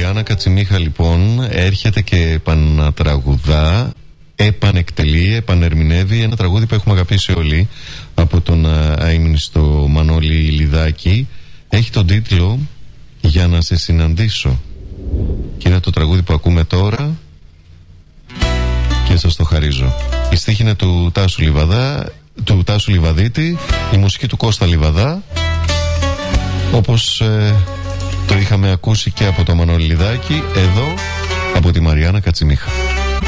Μαριάννα Κατσιμίχα λοιπόν έρχεται και επανατραγουδά, επανεκτελεί, επανερμηνεύει ένα τραγούδι που έχουμε αγαπήσει όλοι από τον αείμνηστο Μανώλη Λιδάκη. Έχει τον τίτλο «Για να σε συναντήσω» και είναι το τραγούδι που ακούμε τώρα και σας το χαρίζω. Η στίχη είναι του Τάσου Λιβαδίτη, η μουσική του Κώστα Λιβαδά, όπως το είχαμε ακούσει και από το Μανώλη Λιδάκη, εδώ από τη Μαριάννα Κατσιμίχα.